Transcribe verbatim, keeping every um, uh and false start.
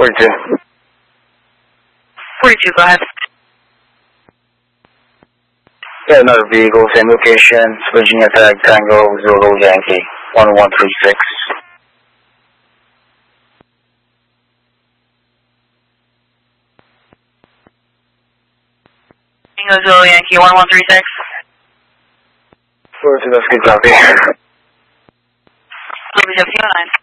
forty-two. forty-two, go ahead. Yeah, another vehicle, same location, Virginia Tag Tango Zulu Yankee, one one three six. Tango Zulu Yankee, one one three six. forty-two, that's good copy. Copy, seventeen oh nine.